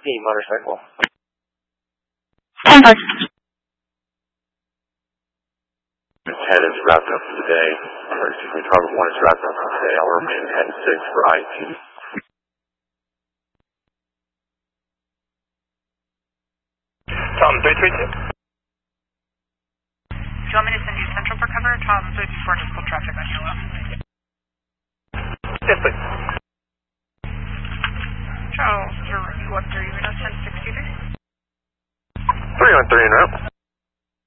motorcycle. 10-4. 10 is wrapped up for the day. Or excuse me, Target 1 is wrapped up for the day. I'll remain 10-6 for IT. Tom 332. Do you want me to send you Central for cover? Tom 34 just pulled traffic on yellow. Yes, please. Charles, 313, 1063. 313 en route.